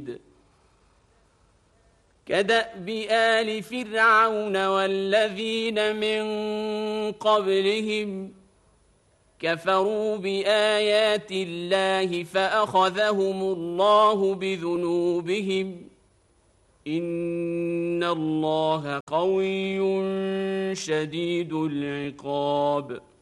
شديد كدأب آل فرعون والذين من قبلهم كفروا بآيات الله فأخذهم الله بذنوبهم إن الله قوي شديد العقاب